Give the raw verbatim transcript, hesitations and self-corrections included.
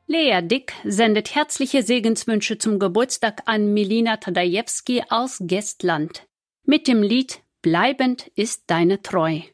Lea Dick sendet herzliche Segenswünsche zum Geburtstag an Milina Tadajewski aus Gästland mit dem Lied »Bleibend ist deine Treu«.